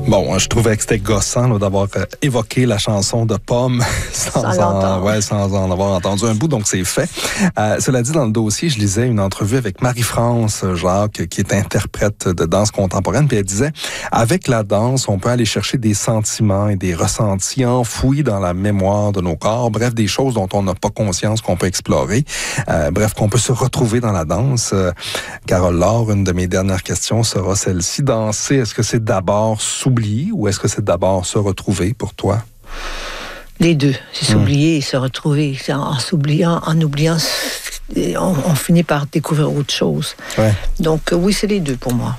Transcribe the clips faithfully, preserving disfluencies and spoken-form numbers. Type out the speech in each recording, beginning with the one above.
Bon, je trouvais que c'était gossant là, d'avoir euh, évoqué la chanson de Pomme sans, sans, en, ouais, sans en avoir entendu un bout, donc c'est fait. Euh, cela dit, dans le dossier, je lisais une entrevue avec Marie-France Jacques, qui est interprète de danse contemporaine, puis elle disait, avec la danse, on peut aller chercher des sentiments et des ressentis enfouis dans la mémoire de nos corps, bref, des choses dont on n'a pas conscience qu'on peut explorer, euh, bref, qu'on peut se retrouver dans la danse. Euh, Carole Laure, une de mes dernières questions sera celle-ci. Danser, est-ce que c'est d'abord s'oublier ou est-ce que c'est d'abord se retrouver pour toi? Les deux. C'est s'oublier et se retrouver. En s'oubliant, en oubliant, on, on finit par découvrir autre chose. Ouais. Donc, oui, c'est les deux pour moi.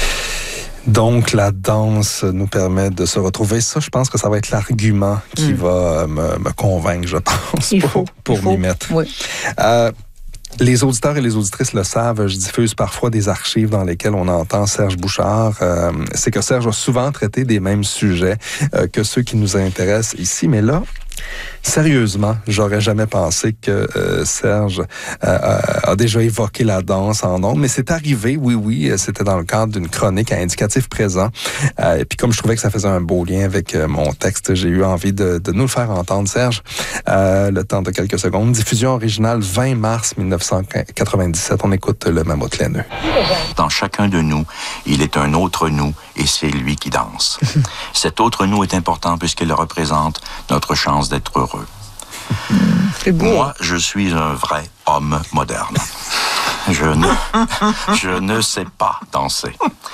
Donc, la danse nous permet de se retrouver. Ça, je pense que ça va être l'argument qui mmh. va me, me convaincre, je pense, il pour, faut, pour il faut. m'y mettre. Oui. Euh, Les auditeurs et les auditrices le savent, je diffuse parfois des archives dans lesquelles on entend Serge Bouchard. Euh, c'est que Serge a souvent traité des mêmes sujets euh, que ceux qui nous intéressent ici. Mais là, sérieusement, j'aurais jamais pensé que euh, Serge euh, a déjà évoqué la danse en ondes, mais c'est arrivé, oui, oui, c'était dans le cadre d'une chronique à indicatif présent. Euh, et puis comme je trouvais que ça faisait un beau lien avec euh, mon texte, j'ai eu envie de, de nous le faire entendre, Serge. Euh, le temps de quelques secondes. Diffusion originale vingt mars dix-neuf cent quatre-vingt-dix-sept. On écoute le Mammouth laineux. Dans chacun de nous, il est un autre nous et c'est lui qui danse. Cet autre nous est important puisqu'il représente notre chance d'être heureux. C'est beau. Moi, je suis un vrai homme moderne. Je ne, je ne sais pas danser.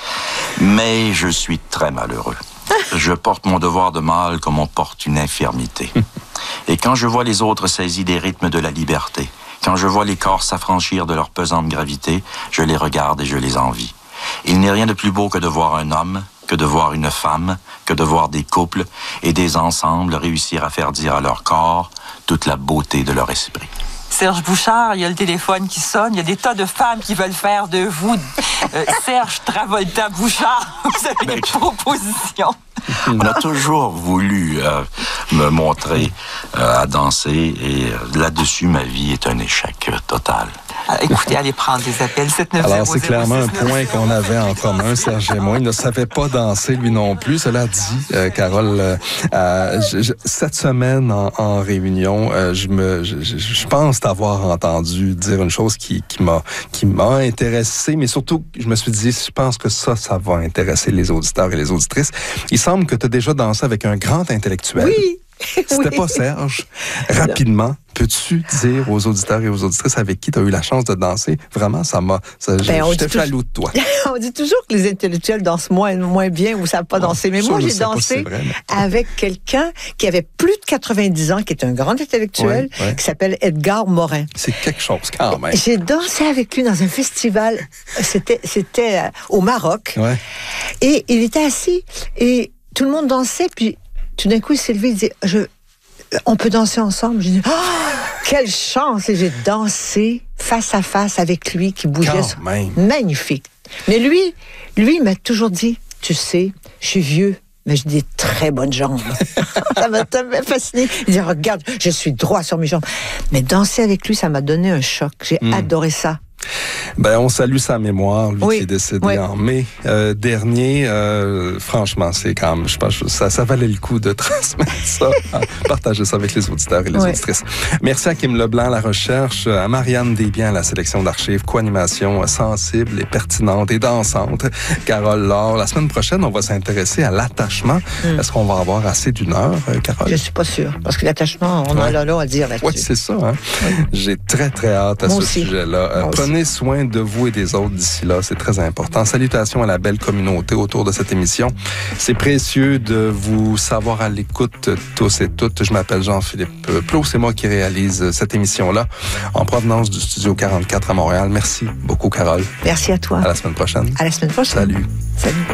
Mais je suis très malheureux. Je porte mon devoir de mâle comme on porte une infirmité. Et quand je vois les autres saisis des rythmes de la liberté, quand je vois les corps s'affranchir de leur pesante gravité, je les regarde et je les envie. Il n'est rien de plus beau que de voir un homme, que de voir une femme, que de voir des couples et des ensembles réussir à faire dire à leur corps toute la beauté de leur esprit. Serge Bouchard, il y a le téléphone qui sonne, il y a des tas de femmes qui veulent faire de vous euh, Serge Travolta Bouchard. Vous avez Ben, des propositions. On a toujours voulu euh, me montrer euh, à danser et euh, là-dessus, ma vie est un échec euh, total. Euh, écoutez, allez prendre des appels. sept neuf zéro Alors, c'est zéro clairement un six neuf point zéro. qu'on avait en commun, Serge et moi. Il ne savait pas danser, lui non plus. Cela dit, euh, Carole, euh, euh, je, je, cette semaine en, en réunion, euh, je me, je, je, je pense t'avoir entendu dire une chose qui, qui m'a, qui m'a intéressé, mais surtout, je me suis dit, je pense que ça, ça va intéresser les auditeurs et les auditrices. Il semble que tu as déjà dansé avec un grand intellectuel. Oui. C'était oui. pas Serge. Rapidement, peux-tu dire aux auditeurs et aux auditrices avec qui tu as eu la chance de danser? Vraiment, ça m'a... Ça, Ben, j'étais toujours... jaloux de toi. On dit toujours que les intellectuels dansent moins, moins bien ou ne savent pas Oh, danser. Mais ça, moi, je j'ai sais pas dansé si c'est vrai, mais... avec quelqu'un qui avait plus de quatre-vingt-dix ans, qui est un grand intellectuel, ouais, ouais. qui s'appelle Edgar Morin. C'est quelque chose quand même. J'ai dansé avec lui dans un festival. C'était, c'était euh, au Maroc. Ouais. Et il était assis et tout le monde dansait. Puis tout d'un coup, il s'est levé. Il disait, je, on peut danser ensemble. J'ai dit, oh, quelle chance! Et j'ai dansé face à face avec lui qui bougeait. Quand même. Magnifique. Mais lui, lui, il m'a toujours dit, tu sais, je suis vieux, mais j'ai des très bonnes jambes. Ça m'a tellement fasciné. Il dit, regarde, je suis droit sur mes jambes. Mais danser avec lui, ça m'a donné un choc. J'ai mm. adoré ça. Ben, on salue sa mémoire, lui oui. qui est décédé oui. en mai euh, dernier. Euh, franchement, c'est quand même, je pense que ça, ça valait le coup de transmettre ça, partager ça avec les auditeurs et les oui. auditrices. Merci à Kim Leblanc à la recherche, à Marianne Desbiens à la sélection d'archives, co-animation sensible et pertinente et dansante. Carole Laure, la semaine prochaine, on va s'intéresser à l'attachement. Mm. Est-ce qu'on va avoir assez d'une heure, Carole? Je suis pas sûre, parce que l'attachement, on ouais. en a là à dire là-dessus. Oui, c'est ça. Hein? Oui. J'ai très, très hâte à Moi ce aussi. sujet-là. Euh, prenez soin de vous et des autres d'ici là, c'est très important. Salutations à la belle communauté autour de cette émission. C'est précieux de vous savoir à l'écoute tous et toutes. Je m'appelle Jean-Philippe Plot, c'est moi qui réalise cette émission-là en provenance du Studio quarante-quatre à Montréal. Merci beaucoup, Carole. Merci à toi. À la semaine prochaine. À la semaine prochaine. Salut. Salut.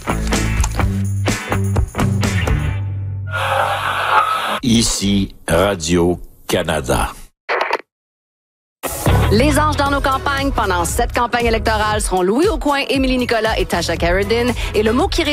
Ici, Radio-Canada. Les anges dans nos campagnes pendant cette campagne électorale seront Louis Aucoin, Émilie Nicolas et Tasha Carradine. Et le mot qui